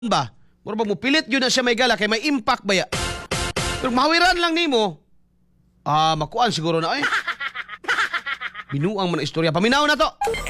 ba? Mura ba mo pilit yun na siya may gala kay may impact ba ya? Pero mahawiran lang nimo. Makuan siguro na ay. Binuang man ang istorya. Paminaw na to.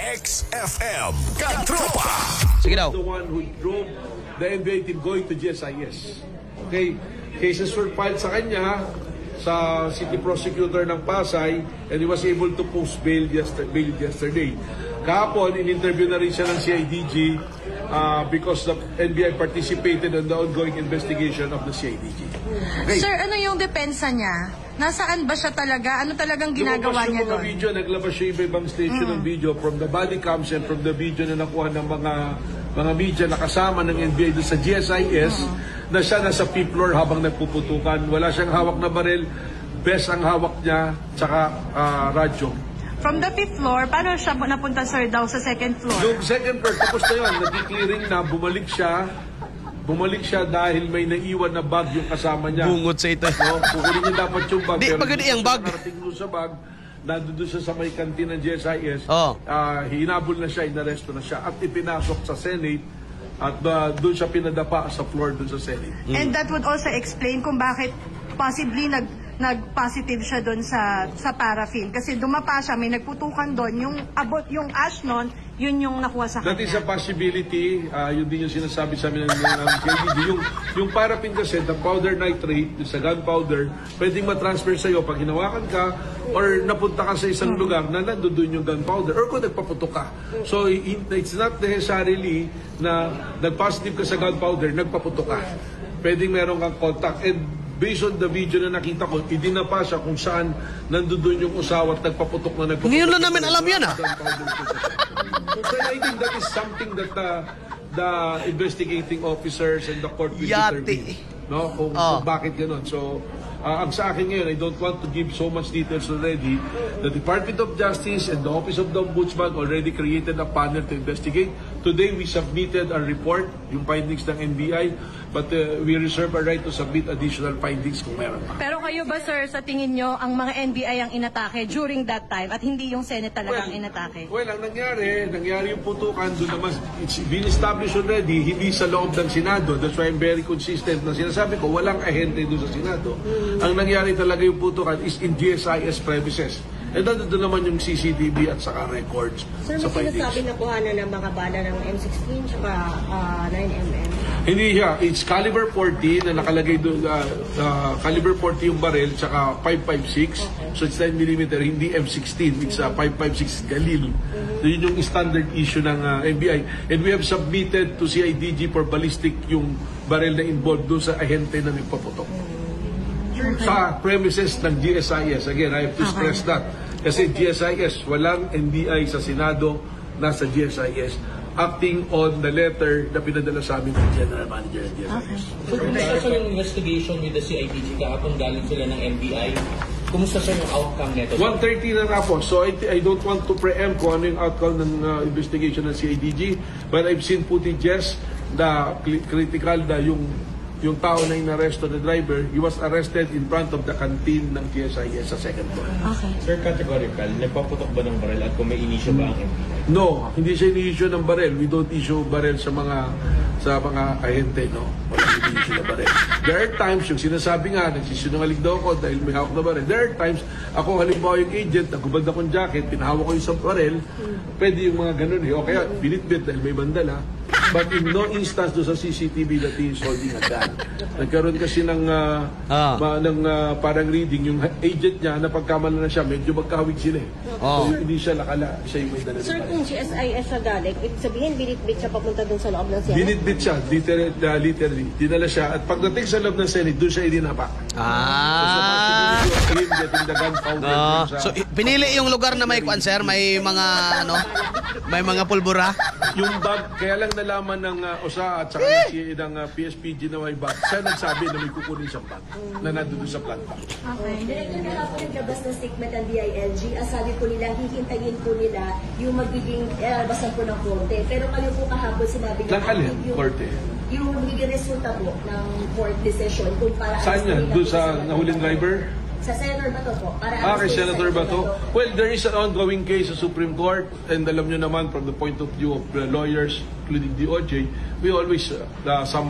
XFM Katropa. Sige daw. The one who drove the NBA team going to GSIS. Okay, cases were filed sa kanya sa city prosecutor ng Pasay and he was able to post bail yesterday. Kahapon, in-interview na rin siya ng CIDG because the NBI participated in the ongoing investigation of the CIDG. Okay. Sir, ano yung depensa niya? Nasaan ba siya talaga? Ano talagang ginagawa niya doon? Video, naglabas siya iba-ibang station ng video from the body cams and from the video na nakuha ng mga media na kasama ng NBI doon sa GSIS na siya nasa fifth floor habang nagpuputukan. Wala siyang hawak na baril, best ang hawak niya, tsaka radyo. From the fifth floor, paano siya napunta, sir, daw sa second floor? Yung second floor, tapos na yun, nag-clearing na, bumalik siya dahil may naiwan na bag yung kasama niya. Bungot sa ito. No, kukunin niya dapat yung bag. Di, maganda yung bag. Nakarating doon sa bag, nandun siya sa may kantin ng GSIS. Oh. Hinabol na siya, inaresto na siya at ipinasok sa Senate at doon siya pinadapa sa floor doon sa Senate. And that would also explain kung bakit possibly nag-positive siya doon sa paraffin. Kasi dumapa siya, may nagputukan doon. Yung abot, yung ash nun, yun yung nakuha sa That is a kanya. possibility. Yun din yung sinasabi sa amin ng KDD. Yung paraffin kasi, the powder nitrate, sa gunpowder, pwedeng matransfer sa'yo pag hinawakan ka or napunta ka sa isang lugar na nandun yung gunpowder or kung nagpaputok ka. So, it's not necessarily na nag-positive ka sa gunpowder, nagpaputok ka. Pwedeng meron kang contact. And based on the video na nakita ko, idinapa siya kung saan nandun yung usawa at nagpaputok na nagpaputok. Ngayon lang namin alam yan, So I think that is something that the investigating officers and the court will determine. No? Kung bakit gano'n. So, ang sa akin ngayon, I don't want to give so much details already. The Department of Justice and the Office of the Ombudsman already created a panel to investigate. Today, we submitted a report, yung findings ng NBI, but we reserve our right to submit additional findings kung meron pa. Pero kayo ba, sir, sa tingin nyo, ang mga NBI ang inatake during that time at hindi yung Senate talagang inatake? Well, ang nangyari yung putukan doon naman, it's been established already, hindi sa loob ng Senado. That's why I'm very consistent na sinasabi ko, walang ahente doon sa Senado. Ang nangyari talaga yung putukan is in GSIS premises. And doon naman yung CCTV at saka records Sir, sa may findings. sinasabi na kuhanan ng mga bala ng M16 tsaka 9mm. Hindi siya. It's caliber 40 na nakalagay doon. Caliber 40 yung barrel, tsaka 5.56. So it's 9mm, hindi M16. It's 5.56 Galil. So yun yung standard issue ng NBI. And we have submitted to CIDG for ballistic yung barrel na involved doon sa ahente na nagpaputok. Sa premises ng GSIS. Again, I have to stress that. Kasi GSIS, walang NBI sa Senado, nasa GSIS, acting on the letter na pinadala sa amin ng General Manager ng GSIS. So, kumusta sa yung investigation with the CIDG kahapon galing sila ng NBI? Kumusta sa yung outcome nito? 1:30 na nga po. So I don't want to preempt kung ano yung outcome ng investigation ng CIDG, but I've seen footages na critical na yung tao na inaresto na driver, he was arrested in front of the canteen ng GSIS sa second floor. Okay. Sir, categorical, nagpaputok ba ng baril at kung may inisyo ba ang NBI? No, hindi siya ini-issue ng barel. We don't issue barel sa mga ahente, no. Wala ini-issue na barel. There are times, yung sinasabi nga, nagsisinungaling daw ako dahil may hawak na barel. There are times, ako halimbawa yung agent, nagubad akong jacket, pinahawak ko yung isang barel, pwede yung mga ganun eh. O kaya, binitbit dahil may bandala. But in no instance do sa CCTV that he is holding a gun. Nagkaroon kasi ng parang reading, yung agent niya, napagkamala na siya, medyo magkahawig sila eh. So hindi siya nakala, siya yung may dala. Sir, kung GSIS siya galing, ibig sabihin, binitbit siya papunta dun sa loob ng Senate? Binitbit siya, literally. Dinala siya. At pagdating sa loob ng Senate, doon siya idinapa. So, pinili yung lugar na may sir, may mga, may mga pulbura. Yung bag, kaya lang nalaman ng OSA at saka ng PSPG na may bag, siya nagsabi na may kukunin siyang bag na nandun sa plant bag. Director, kahapon naglabas ng statement ng DILG. Ang sabi po nila, hihintayin po nila yung magiging basan po ng korte. Pero kayo po kahapon sinabi nila, Ng alin? Korte? yung magiging resulta po ng court decision kung para Saan yan? Doon sa nahuling driver? Sa Senator Bato po. Para Kay Senator Bato. Well, there is an ongoing case sa Supreme Court, and alam nyo naman from the point of view of the lawyers, including DOJ, we always